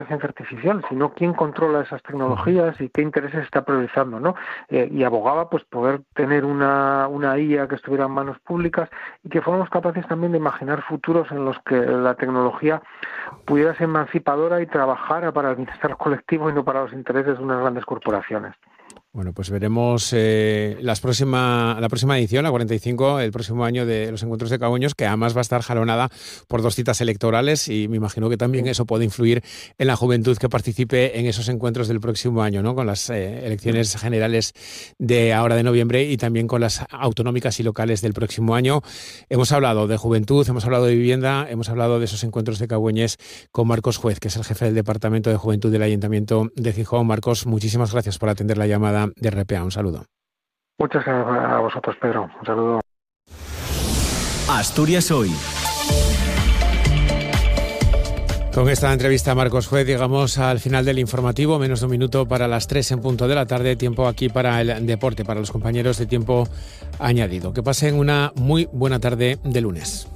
inteligencia artificial, sino quién controla esas tecnologías y qué intereses está priorizando, ¿no? Y abogaba pues poder tener una IA que estuviera en manos públicas y que fuéramos capaces también de imaginar futuros en los que la tecnología pudiera ser emancipadora y trabajara para el bienestar colectivo y no para los intereses de unas grandes corporaciones. Bueno, pues veremos la próxima edición, la 45, el próximo año de los Encuentros de Cabueños, que además va a estar jalonada por 2 citas electorales y me imagino que también eso puede influir en la juventud que participe en esos encuentros del próximo año, ¿no? Con las elecciones generales de ahora de noviembre y también con las autonómicas y locales del próximo año. Hemos hablado de juventud, hemos hablado de vivienda, hemos hablado de esos Encuentros de Cabueños con Marcos Juez, que es el jefe del Departamento de Juventud del Ayuntamiento de Gijón. Marcos, muchísimas gracias por atender la llamada de RPA. Un saludo. Muchas gracias a vosotros, Pedro. Un saludo. Asturias Hoy. Con esta entrevista a Marcos Juez llegamos al final del informativo, menos de un minuto para las 3 en punto de la tarde, tiempo aquí para el deporte, para los compañeros de Tiempo Añadido. Que pasen una muy buena tarde de lunes.